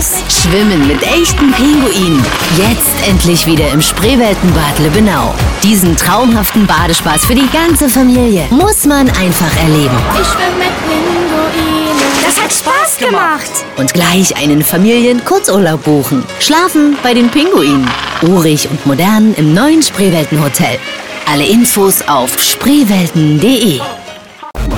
aus. Schwimmen mit echten Pinguinen. Jetzt endlich wieder im Spreeweltenbad Lübbenau. Diesen traumhaften Badespaß für die ganze Familie muss man einfach erleben. Ich schwimme mit Pinguinen. Das hat Spaß gemacht. Und gleich einen Familien-Kurzurlaub buchen. Schlafen bei den Pinguinen. Urig und modern im neuen Spreeweltenhotel. Alle Infos auf spreewelten.de.